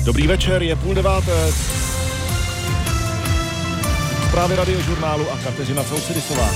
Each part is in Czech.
Dobrý večer, je 8:30. Zprávy Radiožurnálu a Kateřina Sousedisová.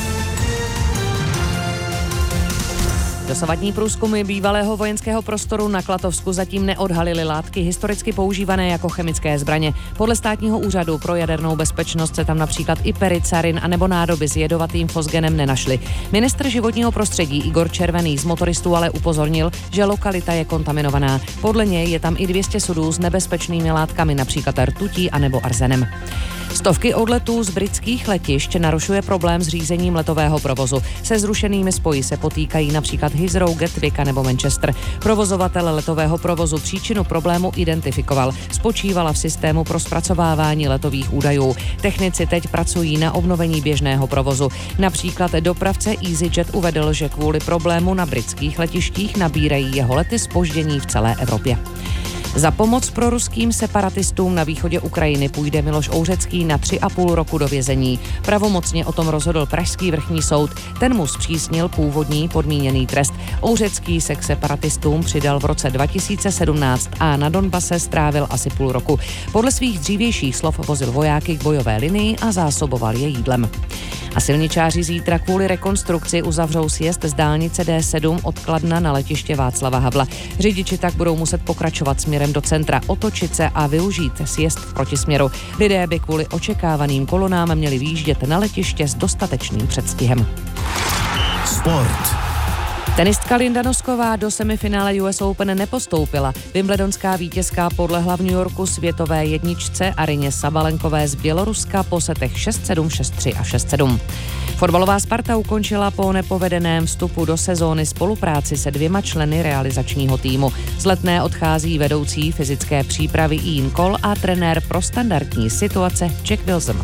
Dosavadní průzkumy bývalého vojenského prostoru na Klatovsku zatím neodhalily látky historicky používané jako chemické zbraně. Podle státního úřadu pro jadernou bezpečnost se tam například i pericarin anebo nádoby s jedovatým fosgenem nenašly. Ministr životního prostředí Igor Červený z motoristů ale upozornil, že lokalita je kontaminovaná. Podle něj je tam i 200 sudů s nebezpečnými látkami, například rtutí anebo arzenem. Stovky odletů z britských letišť narušuje problém s řízením letového provozu. Se zrušenými spoji se potýkají například Heathrow, Gatwick nebo Manchester. Provozovatel letového provozu příčinu problému identifikoval. Spočívala v systému pro zpracovávání letových údajů. Technici teď pracují na obnovení běžného provozu. Například dopravce EasyJet uvedl, že kvůli problému na britských letištích nabírají jeho lety zpoždění v celé Evropě. Za pomoc proruským separatistům na východě Ukrajiny půjde Miloš Ouřecký na 3,5 roku do vězení. Pravomocně o tom rozhodl pražský vrchní soud. Ten mu zpřísnil původní podmíněný trest. Ouřecký se k separatistům přidal v roce 2017 a na Donbase strávil asi půl roku. Podle svých dřívějších slov vozil vojáky k bojové linii a zásoboval je jídlem. A silničáři zítra kvůli rekonstrukci uzavřou sjezd z dálnice D7 od Kladna na letiště Václava Havla. Řidiči tak budou muset pokračovat směrem do centra, otočit se a využít sjezd v protisměru. Lidé by kvůli očekávaným kolonám měli výjíždět na letiště s dostatečným předstihem. Sport. Tenistka Linda Nosková do semifinále US Open nepostoupila. Wimbledonská vítězka podlehla v New Yorku světové jedničce Arině Sabalenkové z Běloruska po setech 6-7, 6-3 a 6-7. Fotbalová Sparta ukončila po nepovedeném vstupu do sezóny spolupráci se 2 členy realizačního týmu. Z Letné odchází vedoucí fyzické přípravy Ian Cole a trenér pro standardní situace Jack Wilson.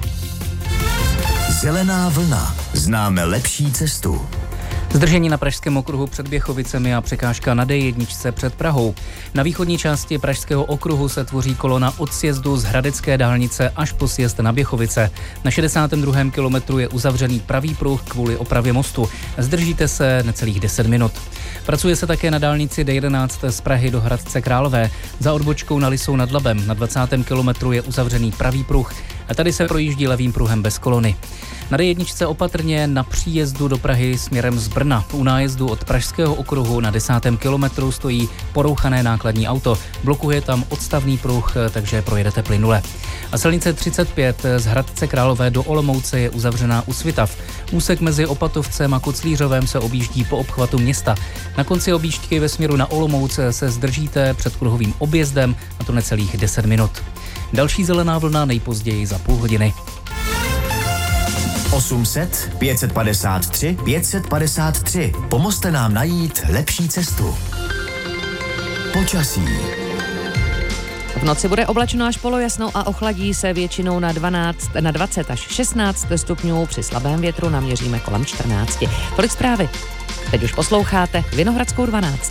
Zelená vlna. Známe lepší cestu. Zdržení na pražském okruhu před Běchovicemi a překážka na D1 před Prahou. Na východní části pražského okruhu se tvoří kolona od sjezdu z Hradecké dálnice až po sjezd na Běchovice. Na 62. kilometru je uzavřený pravý pruh kvůli opravě mostu. Zdržíte se necelých 10 minut. Pracuje se také na dálnici D11 z Prahy do Hradce Králové. Za odbočkou na Lisou nad Labem na 20. kilometru je uzavřený pravý pruh a tady se projíždí levým pruhem bez kolony. Na D1 opatrně na příjezdu do Prahy směrem z Brna. U nájezdu od pražského okruhu na 10. kilometru stojí porouchané nákladní auto. Blokuje tam odstavný pruh, takže projedete plynule. A silnice 35 z Hradce Králové do Olomouce je uzavřená u Svitav. Úsek mezi Opatovcem a Koclířovem se objíždí po obchvatu města. Na konci objížďky ve směru na Olomouc se zdržíte před kruhovým objezdem, a to necelých 10 minut. Další zelená vlna nejpozději za půl hodiny. 800 553 553. Pomozte nám najít lepší cestu. Počasí. V noci bude oblačno až polojasno a ochladí se většinou na 20 až 16 stupňů. Při slabém větru naměříme kolem 14. Tolik zprávy. Teď už posloucháte Vinohradskou 12.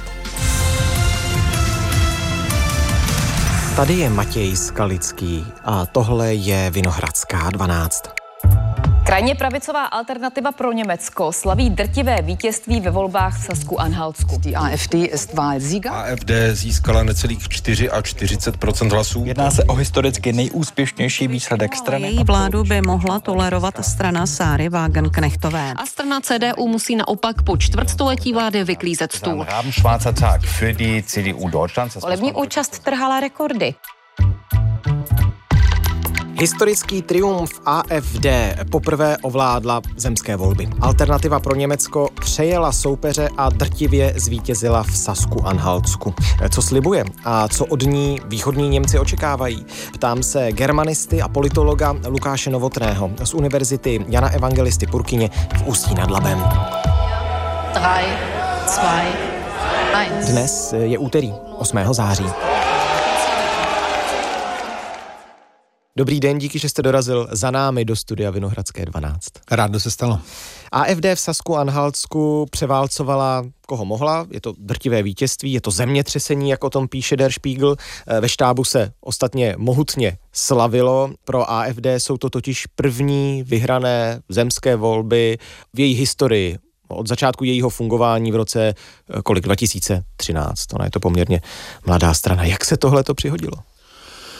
Tady je Matěj Skalický a tohle je Vinohradská 12. Krajně pravicová alternativa pro Německo slaví drtivé vítězství ve volbách v Sasku-Anhaltsku. AfD získala necelých 44% hlasů. Jedná se o historicky nejúspěšnější výsledek strany. Její vládu by mohla tolerovat strana Sáry Wagenknechtové. A strana CDU musí naopak po čtvrtstoletí vlády vyklízet stůl. Volební účast trhala rekordy. Historický triumf AfD poprvé ovládla zemské volby. Alternativa pro Německo přejela soupeře a drtivě zvítězila v Sasku-Anhaltsku. Co slibuje a co od ní východní Němci očekávají? Ptám se germanisty a politologa Lukáše Novotného z Univerzity Jana Evangelisty Purkyně v Ústí nad Labem. 3, 2, 1. Dnes je úterý 8. září. Dobrý den, díky, že jste dorazil za námi do studia Vinohradské 12. Rádo se stalo. AfD v Sasku-Anhaltsku převálcovala, koho mohla, je to drtivé vítězství, je to zemětřesení, jak o tom píše Der Spiegel. Ve štábu se ostatně mohutně slavilo. Pro AfD jsou to totiž první vyhrané zemské volby v její historii. Od začátku jejího fungování v roce 2013. Ona je to poměrně mladá strana. Jak se tohleto přihodilo?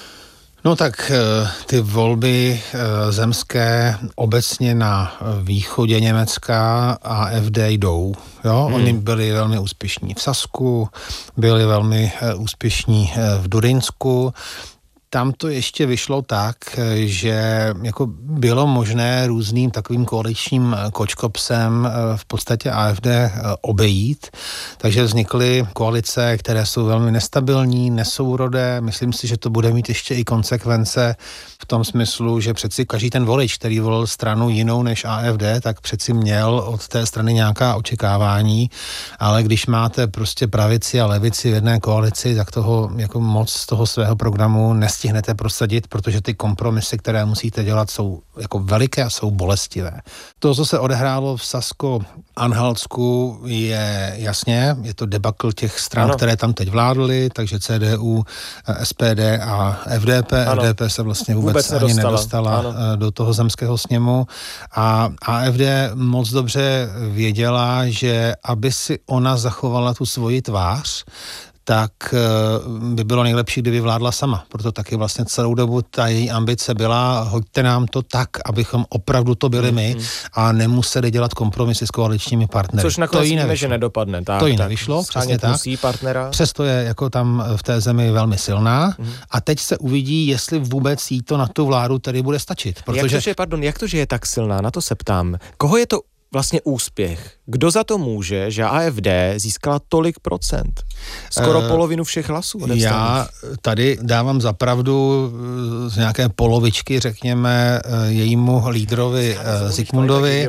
No tak ty volby zemské obecně na východě Německa AfD jdou. Jo? Oni byli velmi úspěšní v Sasku, byli velmi úspěšní v Durinsku. Tam to ještě vyšlo tak, že jako bylo možné různým takovým koaličním kočkopsem v podstatě AfD obejít, takže vznikly koalice, které jsou velmi nestabilní, nesourodé. Myslím si, že to bude mít ještě i konsekvence v tom smyslu, že přeci každý ten volič, který volil stranu jinou než AfD, tak přeci měl od té strany nějaká očekávání, ale když máte prostě pravici a levici v jedné koalici, tak toho jako moc z toho svého programu nestihnete prosadit, protože ty kompromisy, které musíte dělat, jsou jako veliké a jsou bolestivé. To, co se odehrálo v Sasko-Anhaltsku, je jasně, je to debakl těch stran, které tam teď vládly, takže CDU, SPD a FDP. FDP se vlastně vůbec ani nedostala do toho zemského sněmu a AfD moc dobře věděla, že aby si ona zachovala tu svoji tvář, tak by bylo nejlepší, kdyby vládla sama. Proto taky vlastně celou dobu ta její ambice byla, hoďte nám to tak, abychom opravdu to byli my a nemuseli dělat kompromisy s koaličními partnery. Což nakonec víme, že nedopadne. Tak, to jí nevyšlo, přesně tak. Partnera. Přesto je jako tam v té zemi velmi silná a teď se uvidí, jestli vůbec jí to na tu vládu tedy bude stačit. Protože... Jak to, že je tak silná? Na to se ptám. Koho je to vlastně úspěch? Kdo za to může, že AfD získala tolik procent? Skoro polovinu všech hlasů. Já tady dávám za pravdu z nějaké polovičky, řekněme, jejímu lídrovi Zikmundovi,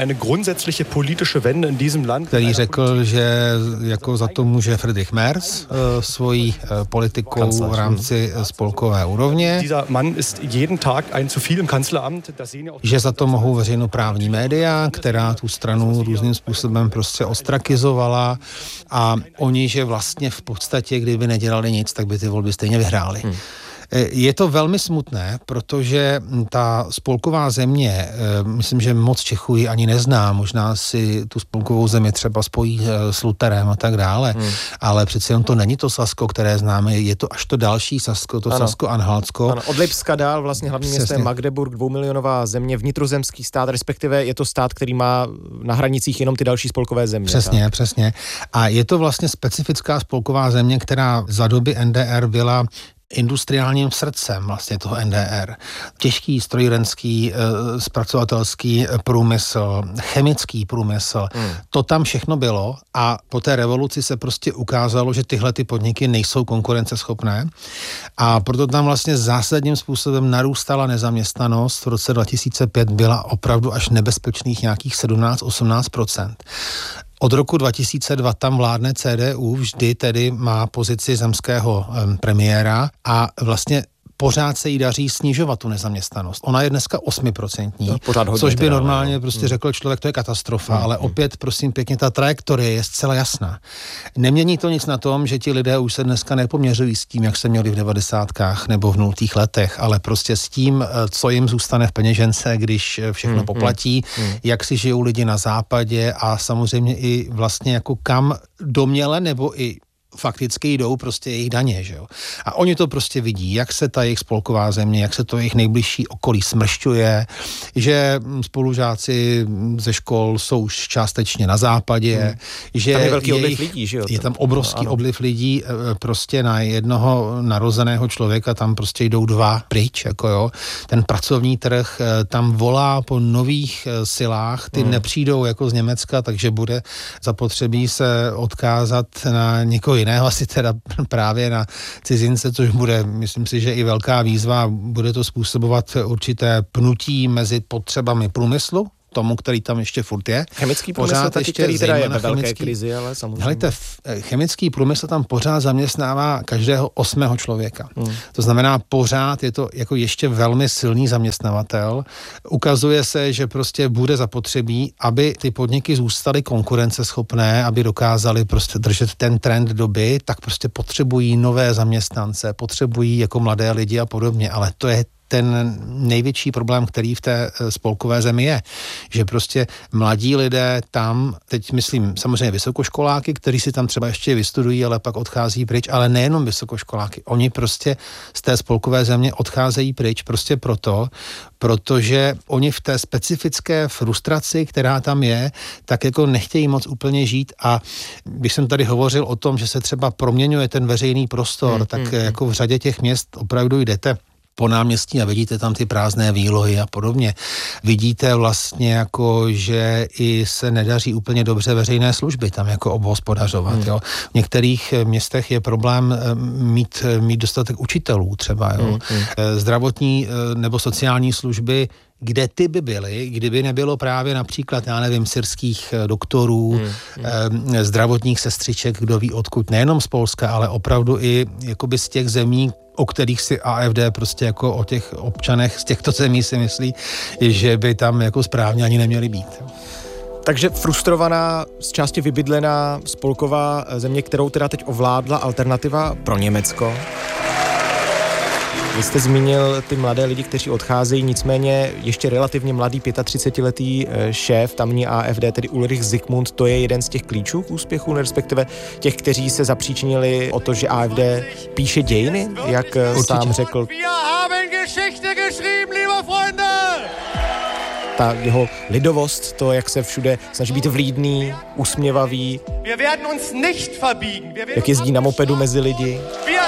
který řekl, že jako za to může Friedrich Merz svojí politikou v rámci spolkové úrovně, že za to mohou veřejnoprávní média, která tu stranu různým způsobem prostě ostrakizovala a oni, že vlastně v podstatě, kdyby nedělali nic, tak by ty volby stejně vyhráli. Je to velmi smutné, protože ta spolková země, myslím, že moc Čechů ji ani nezná, možná si tu spolkovou zemi třeba spojí s Lutherem a tak dále, ale přeci jen to není to Sasko, které známe, je to až to další Sasko, to Sasko-Anhaltsko. Od Lipska dál vlastně hlavním městem Magdeburg, 2milionová země, vnitrozemský stát, respektive je to stát, který má na hranicích jenom ty další spolkové země. Přesně. A je to vlastně specifická spolková země, která za doby NDR byla industriálním srdcem vlastně toho NDR. Těžký strojírenský, zpracovatelský průmysl, chemický průmysl, to tam všechno bylo a po té revoluci se prostě ukázalo, že tyhle ty podniky nejsou konkurenceschopné a proto tam vlastně zásadním způsobem narůstala nezaměstnanost. V roce 2005 byla opravdu až nebezpečných nějakých 17-18%. Od roku 2002 tam vládne CDU, vždy tedy má pozici zemského premiéra a vlastně pořád se jí daří snižovat tu nezaměstnanost. Ona je dneska 8%, což by normálně prostě řekl člověk, to je katastrofa, ale opět, prosím pěkně, ta trajektorie je zcela jasná. Nemění to nic na tom, že ti lidé už se dneska nepoměřují s tím, jak se měli v 90kách nebo v 0. letech, ale prostě s tím, co jim zůstane v peněžence, když všechno poplatí, jak si žijou lidi na západě a samozřejmě i vlastně jako kam domněle nebo i fakticky jdou prostě jejich daně, že jo. A oni to prostě vidí, jak se ta jejich spolková země, jak se to jejich nejbližší okolí smršťuje, že spolužáci ze škol jsou už částečně na západě, že tam je velký obliv lidí, že jo. Je tam obrovský obliv lidí, prostě na jednoho narozeného člověka tam prostě jdou 2 pryč, jako jo. Ten pracovní trh tam volá po nových silách, ty nepřijdou jako z Německa, takže bude zapotřebí se odkázat na někoho jiného, asi teda právě na cizince, což bude, myslím si, že i velká výzva, bude to způsobovat určité pnutí mezi potřebami průmyslu, tomu, který tam ještě furt je. Chemický průmysl taky, který teda je ve velké krizi, ale samozřejmě. Helejte, chemický průmysl tam pořád zaměstnává každého 8. člověka. To znamená, pořád je to jako ještě velmi silný zaměstnavatel. Ukazuje se, že prostě bude zapotřebí, aby ty podniky zůstaly konkurenceschopné, aby dokázali prostě držet ten trend doby, tak prostě potřebují nové zaměstnance, potřebují jako mladé lidi a podobně, ale to je ten největší problém, který v té spolkové zemi je, že prostě mladí lidé tam, teď myslím samozřejmě vysokoškoláky, kteří si tam třeba ještě vystudují, ale pak odchází pryč, ale nejenom vysokoškoláky, oni prostě z té spolkové země odcházejí pryč prostě protože oni v té specifické frustraci, která tam je, tak jako nechtějí moc úplně žít a když jsem tady hovořil o tom, že se třeba proměňuje ten veřejný prostor, tak jako v řadě těch měst opravdu jdete po náměstí a vidíte tam ty prázdné výlohy a podobně. Vidíte vlastně jako, že i se nedaří úplně dobře veřejné služby tam jako obhospodařovat. Jo. V některých městech je problém mít dostatek učitelů třeba. Jo. Zdravotní nebo sociální služby, kde ty by byly, kdyby nebylo právě například, já nevím, syrských doktorů, zdravotních sestřiček, kdo ví odkud, nejenom z Polska, ale opravdu i jakoby z těch zemí, o kterých si AfD prostě jako o těch občanech z těchto zemí si myslí, že by tam jako správně ani neměli být. Takže frustrovaná, z části vybydlená spolková země, kterou teda teď ovládla Alternativa pro Německo. Vy jste zmínil ty mladé lidi, kteří odcházejí, nicméně ještě relativně mladý 35letý šéf tamní AfD, tedy Ulrich Zikmund, to je jeden z těch klíčů k úspěchu, respektive těch, kteří se zapříčinili o to, že AfD píše dějiny, jak sám řekl. Ta jeho lidovost, to, jak se všude snaží být vlídný, usměvavý, jak jezdí na mopedu mezi lidi.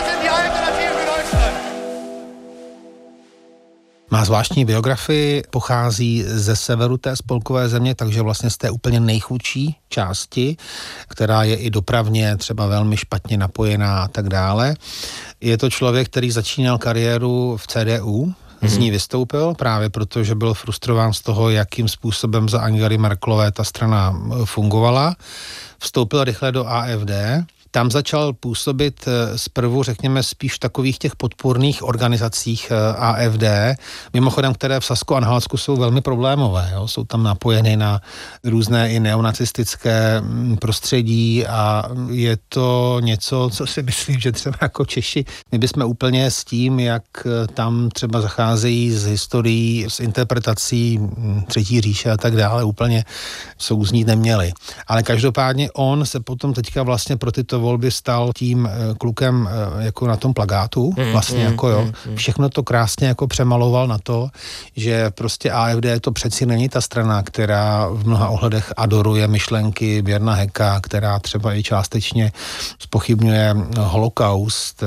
Má zvláštní biografii, pochází ze severu té spolkové země, takže vlastně z té úplně nejchudší části, která je i dopravně třeba velmi špatně napojená a tak dále. Je to člověk, který začínal kariéru v CDU, z ní vystoupil právě proto, že byl frustrován z toho, jakým způsobem za Angely Merkelové ta strana fungovala. Vstoupil rychle do AfD. Tam začal působit zprvu, řekněme, spíš v takových těch podpůrných organizacích AfD, mimochodem, které v Sasku-Anhaltsku jsou velmi problémové. Jo? Jsou tam napojeny na různé i neonacistické prostředí a je to něco, co si myslím, že třeba jako Češi, my bychom úplně s tím, jak tam třeba zacházejí s historií, s interpretací Třetí říše a tak dále, úplně souznít neměli. Ale každopádně on se potom teďka vlastně pro tyto volby stal tím klukem jako na tom plakátu, vlastně jako jo. Všechno to krásně jako přemaloval na to, že prostě AfD to přeci není ta strana, která v mnoha ohledech adoruje myšlenky Björna Höcka, která třeba i částečně zpochybňuje holokaust,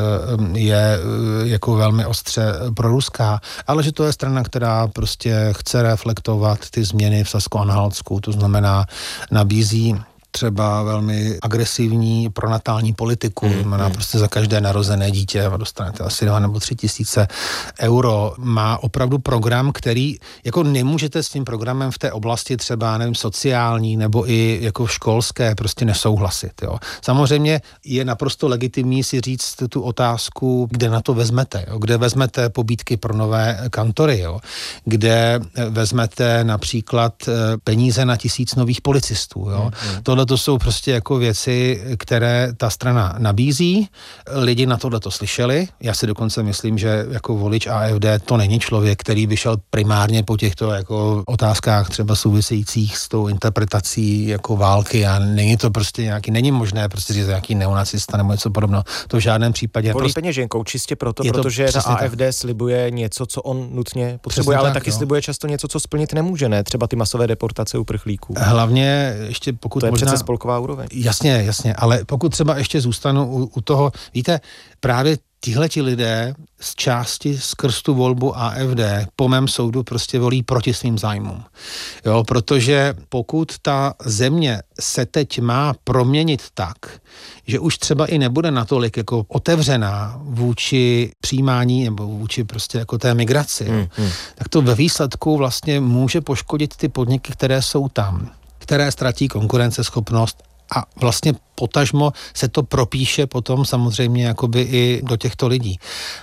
je jako velmi ostře proruská, ale že to je strana, která prostě chce reflektovat ty změny v Sasku-Anhaltsku, to znamená nabízí třeba velmi agresivní pronatální politiku, znamená prostě za každé narozené dítě dostanete asi 2 nebo 3 tisíce euro. Má opravdu program, který jako nemůžete s tím programem v té oblasti třeba, nevím, sociální nebo i jako školské prostě nesouhlasit. Jo. Samozřejmě je naprosto legitimní si říct tu otázku, kde na to vezmete, jo. Kde vezmete pobídky pro nové kantory, jo. Kde vezmete například peníze na 1000 nových policistů. Jo. Tohle to jsou prostě jako věci, které ta strana nabízí. Lidi na tohle to slyšeli. Já si dokonce myslím, že jako volič AfD to není člověk, který by šel primárně po těchto jako otázkách třeba souvisejících s tou interpretací jako války a není to prostě nějaký, není možné prostě říct nějaký neonacista nebo něco podobného. To v žádném případě. Volí peněženkou čistě proto, protože ta AfD slibuje něco, co on nutně potřebuje, ale taky slibuje často něco, co splnit nemůže, ne? Třeba ty masové deportace uprchlíků. Hlavně ještě pokud to je možná přece spolková úroveň. Jasně, ale pokud třeba ještě zůstanu u toho, víte, právě tihleti lidé z části skrz tu volbu AfD po mém soudu prostě volí proti svým zájmům. Jo, protože pokud ta země se teď má proměnit tak, že už třeba i nebude natolik jako otevřená vůči přijímání nebo vůči prostě jako té migraci, tak to ve výsledku vlastně může poškodit ty podniky, které jsou tam, které ztratí konkurenceschopnost a vlastně potažmo se to propíše potom samozřejmě jakoby i do těchto lidí.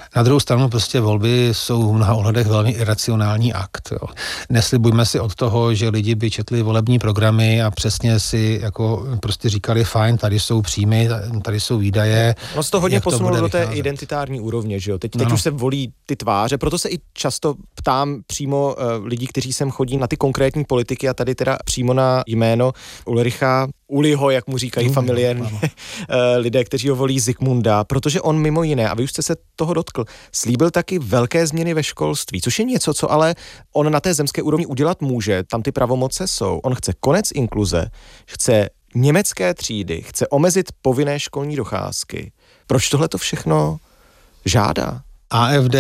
Na druhou stranu prostě volby jsou v mnoha ohledech velmi iracionální akt. Jo. Neslibujme si od toho, že lidi by četli volební programy a přesně si jako prostě říkali fajn, tady jsou příjmy, tady jsou výdaje. No se to hodně posunulo do té identitární úrovně, že jo. Teď už se volí ty tváře, proto se i často ptám přímo lidí, kteří sem chodí na ty konkrétní politiky a tady teda přímo na jméno Ulricha Uliho, jak mu říkají familiárně lidé, kteří ho volí Zikmunda, protože on mimo jiné, a vy už jste se toho dotkl, slíbil taky velké změny ve školství, což je něco, co ale on na té zemské úrovni udělat může, tam ty pravomoce jsou. On chce konec inkluze, chce německé třídy, chce omezit povinné školní docházky. Proč tohle to všechno žádá? AfD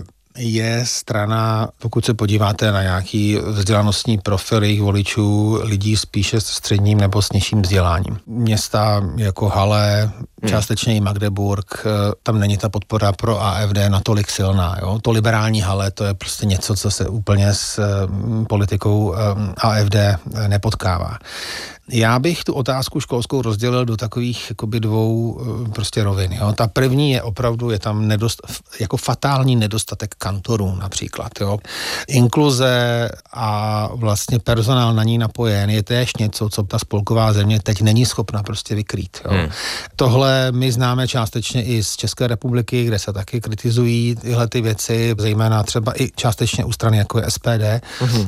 je strana, pokud se podíváte na nějaký vzdělanostní profil jejich voličů, lidí spíše s středním nebo s nižším vzděláním. Města jako Halle, částečně i Magdeburg, tam není ta podpora pro AfD natolik silná. Jo? To liberální Halle, to je prostě něco, co se úplně s politikou AfD nepotkává. Já bych tu otázku školskou rozdělil do takových jakoby dvou prostě rovin. Jo? Ta první je opravdu, je tam jako fatální nedostatek kantorů například. Jo? Inkluze a vlastně personál na ní napojen je též něco, co ta spolková země teď není schopna prostě vykrýt. Jo? Tohle my známe částečně i z České republiky, kde se taky kritizují tyhle ty věci, zejména třeba i částečně u strany jako je SPD.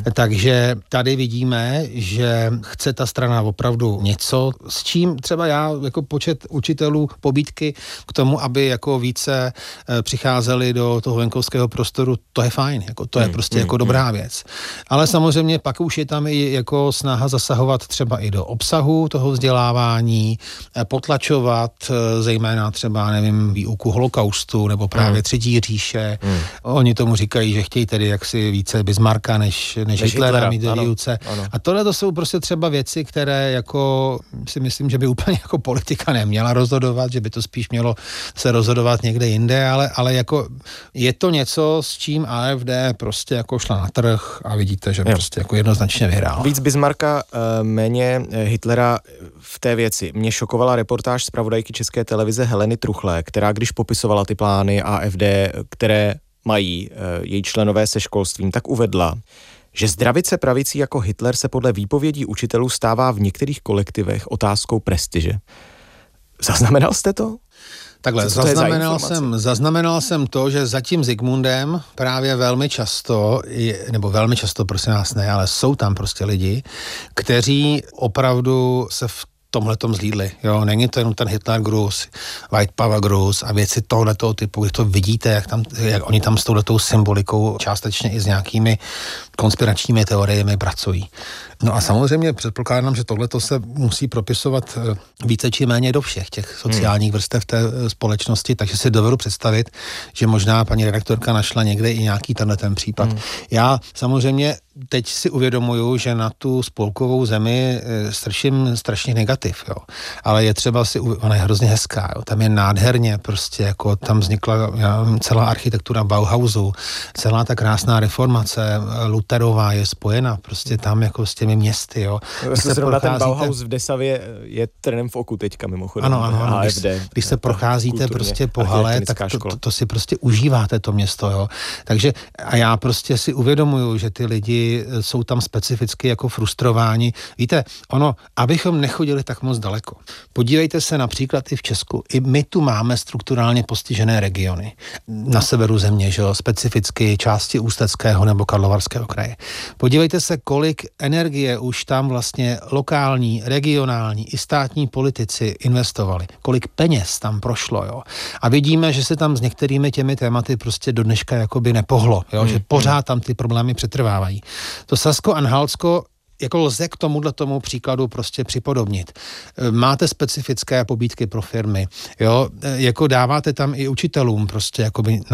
Takže tady vidíme, že chce ta strana opravdu něco, s čím třeba já jako počet učitelů pobídky k tomu, aby jako více přicházeli do toho venkovského prostoru, to je fajn, jako to je prostě jako dobrá věc. Ale samozřejmě pak už je tam i jako snaha zasahovat třeba i do obsahu toho vzdělávání, potlačovat zejména třeba, nevím, výuku holokaustu nebo právě třetí říše. Oni tomu říkají, že chtějí tedy jaksi více Bismarcka než Hitlera mít do výuce. A tohle to jsou prostě třeba věci, které jako si myslím, že by úplně jako politika neměla rozhodovat, že by to spíš mělo se rozhodovat někde jinde, ale jako je to něco, s čím AfD prostě jako šla na trh a vidíte, že prostě jako jednoznačně vyhrál. Víc Bismarcka, méně Hitlera v té věci. Mě šokovala reportáž zpravodajky České televize Heleny Truchlé, která když popisovala ty plány AfD, které mají její členové se školstvím, tak uvedla, že zdravice pravicí jako Hitler se podle výpovědí učitelů stává v některých kolektivech otázkou prestiže. Zaznamenal jste to? Takhle, zaznamenal jsem to, že za tím Zikmundem právě velmi často, prosím nás ne, ale jsou tam prostě lidi, kteří opravdu se v tomhletom zlídli. Jo, není to jenom ten Hitlergruß, White Power Gruß a věci tohletoho typu, když to vidíte, jak oni tam s touhletou symbolikou částečně i s nějakými konspiračními teoriemi pracují. No a samozřejmě předpokládám, že tohleto se musí propisovat více či méně do všech těch sociálních vrstev té společnosti, takže si dovedu představit, že možná paní redaktorka našla někde i nějaký ten případ. Já samozřejmě teď si uvědomuju, že na tu spolkovou zemi strším strašně negativ, jo. Ale je třeba ona je hrozně hezká, jo. Tam je nádherně prostě, jako tam vznikla celá architektura Bauhausu, celá ta krásná reformace Lutherová je spojena prostě tam jako s těmi městy, jo. Zrovna ten Bauhaus v Desavě je trnem v oku teďka mimochodem. Ano. Když se procházíte prostě po Halle, tak to si prostě užíváte to město, jo. Takže a já prostě si uvědomuju, že ty lidi jsou tam specificky jako frustrováni. Víte, abychom nechodili tak moc daleko. Podívejte se například i v Česku. I my tu máme strukturálně postižené regiony. Na severu země, že jo, specificky části Ústeckého nebo Karlovarského kraje. Podívejte se, kolik energie už tam vlastně lokální, regionální i státní politici investovali. Kolik peněz tam prošlo, jo. A vidíme, že se tam s některými těmi tématy prostě do dneška jakoby nepohlo, jo, že pořád tam ty problémy přetrvávají. To Sasko-Anhaltsko jako lze k tomu příkladu prostě připodobnit. Máte specifické pobídky pro firmy, jo, jako dáváte tam i učitelům prostě jakoby navíc.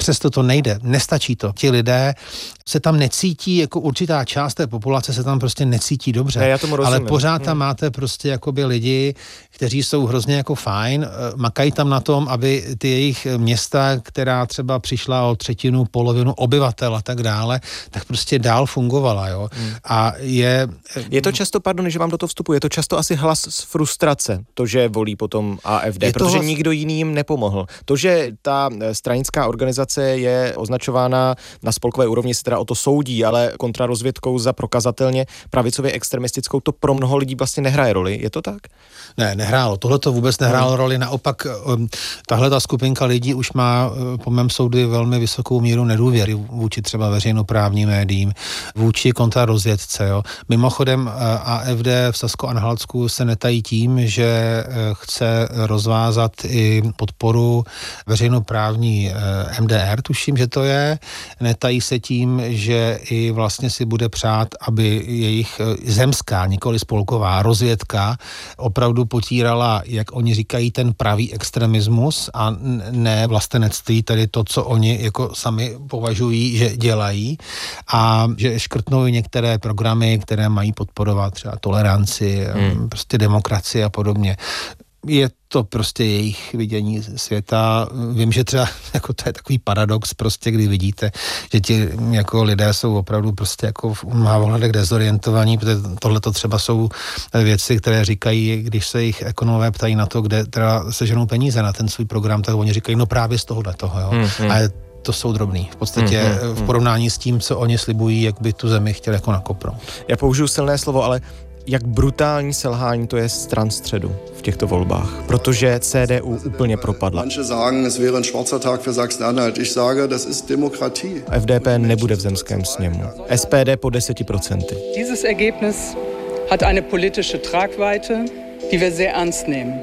přesto to nejde, nestačí to. Ti lidé se tam necítí, jako určitá část té populace se tam prostě necítí dobře. Ne, já tomu rozumím. Ale pořád tam máte prostě jakoby lidi, kteří jsou hrozně jako fajn, makají tam na tom, aby ty jejich města, která třeba přišla o třetinu, polovinu obyvatel a tak dále, tak prostě dál fungovala, jo. A je to často, pardon, že vám do toho vstupuje, je to často asi hlas z frustrace, to, že volí potom AfD, protože nikdo jiný jim nepomohl. To, že ta stranická organizace je označována na spolkové úrovni, se teda o to soudí, ale kontrarozvědkou za prokazatelně pravicově extremistickou, to pro mnoho lidí vlastně nehraje roli. Je to tak? Ne, nehrálo. Tohle to vůbec nehrálo roli. Naopak, tahle ta skupinka lidí už má po mém soudu velmi vysokou míru nedůvěry vůči třeba veřejnoprávním médiím, vůči kontrarozvědce. Jo. Mimochodem AfD v Sasko-Anhaltsku se netají tím, že chce rozvázat i podporu veřejnoprávní MDR, tuším, že to je. Netají se tím, že i vlastně si bude přát, aby jejich zemská, nikoli spolková rozvědka opravdu potírala, jak oni říkají, ten pravý extremismus a ne vlastenectví, tedy to, co oni jako sami považují, že dělají, a že škrtnou některé programy, které mají podporovat třeba toleranci, prostě demokracii a podobně. Je to prostě jejich vidění světa. Vím, že třeba jako to je takový paradox prostě, kdy vidíte, že ti jako lidé jsou opravdu prostě jako v mnoha ohledech dezorientovaní, protože tohleto třeba jsou věci, které říkají, když se jich ekonomové ptají na to, kde teda seženou peníze na ten svůj program, tak oni říkají, no právě z tohohletoho, jo. A to jsou drobný. V podstatě v porovnání s tím, co oni slibují, jak by tu zemi chtěli jako nakopnout. Já použiju silné slovo, ale jak brutální selhání to je stran středu v těchto volbách, protože CDU úplně propadla. FDP nebude v zemském sněmu. SPD po 10%. Dieses Ergebnis hat eine politische Tragweite, die wir sehr ernst nehmen.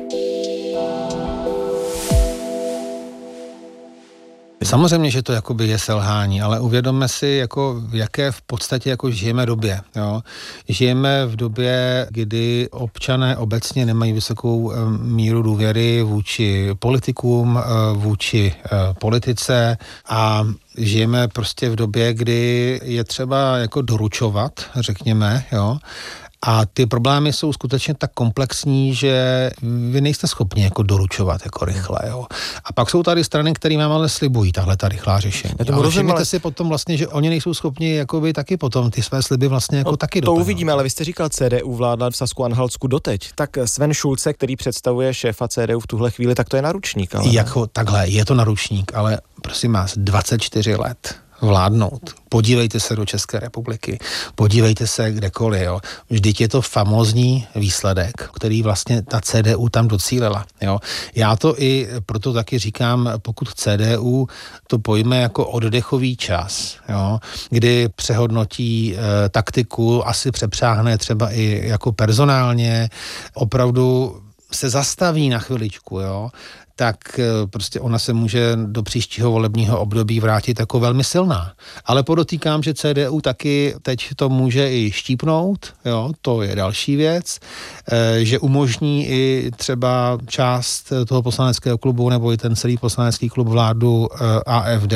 Samozřejmě, že to jakoby je selhání, ale uvědomme si, jako, v jaké v podstatě jako žijeme době. Jo? Žijeme v době, kdy občané obecně nemají vysokou míru důvěry vůči politikům, vůči politice a žijeme prostě v době, kdy je třeba jako doručovat, řekněme, jo. A ty problémy jsou skutečně tak komplexní, že vy nejste schopni jako doručovat jako rychle, jo. A pak jsou tady strany, které vám ale slibují tahle ta rychlá řešení. Ale všimněte si potom vlastně, že oni nejsou schopni jakoby taky potom ty své sliby vlastně jako taky doplňovat. To uvidíme, ale vy jste říkal, CDU vládla v Sasku-Anhaltsku doteď. Tak Sven Schulze, který představuje šéfa CDU v tuhle chvíli, tak to je naručník. Ale jako takhle, je to naručník, ale prosím vás, 24 let vládnout. Podívejte se do České republiky, podívejte se kdekoliv, jo. Vždyť je to famózní výsledek, který vlastně ta CDU tam docílila, jo. Já to i proto taky říkám, pokud CDU to pojme jako oddechový čas, jo, kdy přehodnotí taktiku, asi přepřáhne třeba i jako personálně, opravdu se zastaví na chviličku, jo, tak prostě ona se může do příštího volebního období vrátit jako velmi silná. Ale podotýkám, že CDU taky teď to může i štípnout, jo, to je další věc, že umožní i třeba část toho poslaneckého klubu nebo i ten celý poslanecký klub vládu AfD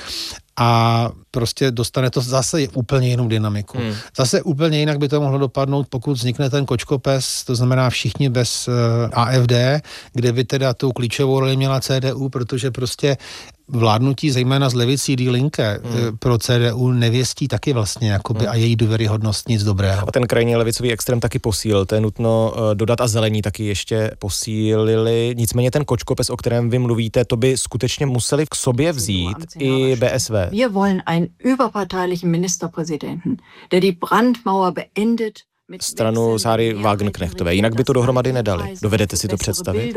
a prostě dostane to zase úplně jinou dynamiku. Zase úplně jinak by to mohlo dopadnout, pokud vznikne ten kočkopes, to znamená všichni bez AfD, kde by teda tu klíčovou roli měla CDU, protože prostě vládnutí, zejména z levicí Die Linke, pro CDU nevěstí taky vlastně jakoby a její důvěryhodnost nic dobrého. A ten krajní levicový extrém taky posílil, to je nutno dodat, a zelení taky ještě posílili. Nicméně ten kočkopes, o kterém vy mluvíte, to by skutečně museli k sobě vzít i BSV. Wir wollen einen überparteilichen Ministerpräsidenten, der die Brandmauer beendet. Stranu Sáry Wagenknechtové. Jinak by to dohromady nedali. Dovedete si to představit?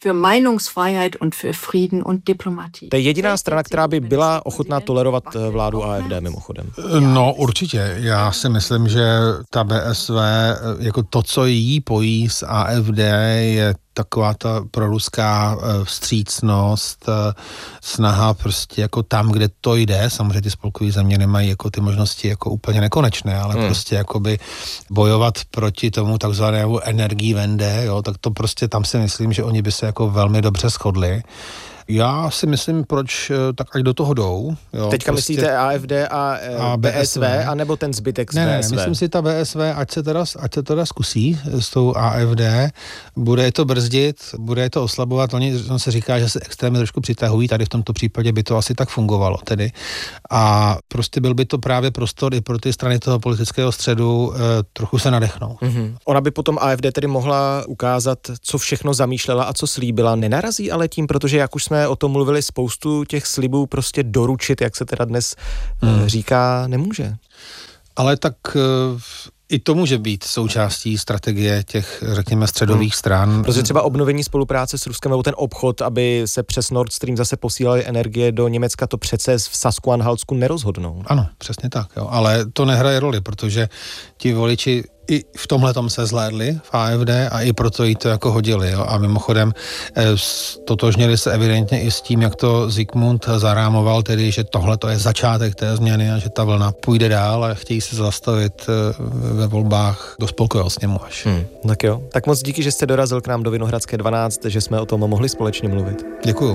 To je jediná strana, která by byla ochotná tolerovat vládu AfD mimochodem. No určitě. Já si myslím, že ta BSV, jako to, co jí pojí s AfD, je taková ta proruská vstřícnost, snaha prostě jako tam, kde to jde, samozřejmě ty spolkové země nemají jako ty možnosti jako úplně nekonečné, ale prostě jakoby bojovat proti tomu takzvanému Energiewende, jo, tak to prostě tam si myslím, že oni by se jako velmi dobře shodli. Já si myslím, proč tak ať do toho jdou. Jo, teďka prostě myslíte AFD a BSV, anebo ten zbytek z BSV? Myslím si ta BSV, ať se teda zkusí s tou AFD, bude je to brzdit, bude je to oslabovat, on se říká, že se extrémně trošku přitahují, tady v tomto případě by to asi tak fungovalo tedy. A prostě byl by to právě prostor i pro ty strany toho politického středu trochu se nadechnout. Mm-hmm. Ona by potom AFD tedy mohla ukázat, co všechno zamýšlela a co slíbila. Nenarazí ale tím, protože jak už jsme o tom mluvili, spoustu těch slibů prostě doručit, jak se teda dnes říká, nemůže. Ale tak i to může být součástí strategie těch, řekněme, středových stran. Protože třeba obnovení spolupráce s Ruskem nebo ten obchod, aby se přes Nord Stream zase posílaly energie do Německa, to přece v Sasku-Anhaltsku nerozhodnou. Ano, přesně tak, jo. Ale to nehraje roli, protože ti voliči i v tomhletom se zhlédli v AFD a i proto jí to jako hodili. Jo. A mimochodem totožnili se evidentně i s tím, jak to Zikmund zarámoval, tedy, že tohle to je začátek té změny a že ta vlna půjde dál a chtějí se zastavit ve volbách do spolkového sněmu až. Tak jo. Tak moc díky, že jste dorazil k nám do Vinohradské 12, že jsme o tom mohli společně mluvit. Děkuju.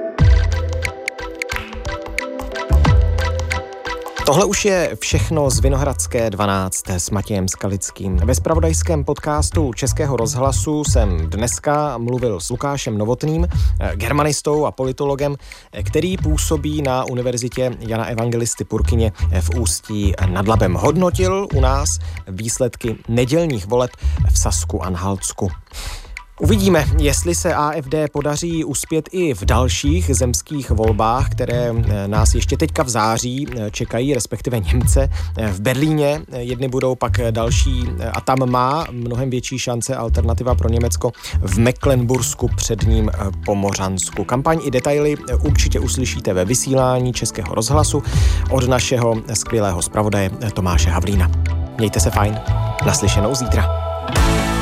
Tohle už je všechno z Vinohradské 12 s Matějem Skalickým. Ve zpravodajském podcastu Českého rozhlasu jsem dneska mluvil s Lukášem Novotným, germanistou a politologem, který působí na Univerzitě Jana Evangelisty Purkyně v Ústí nad Labem. Hodnotil u nás výsledky nedělních voleb v Sasku-Anhaltsku. Uvidíme, jestli se AFD podaří uspět i v dalších zemských volbách, které nás ještě teďka v září čekají, respektive Němce. V Berlíně jedny budou pak další a tam má mnohem větší šance alternativa pro Německo v Mecklenbursku, předním Pomořansku. Kampaň i detaily určitě uslyšíte ve vysílání Českého rozhlasu od našeho skvělého zpravodaje Tomáše Havlína. Mějte se fajn, naslyšenou zítra.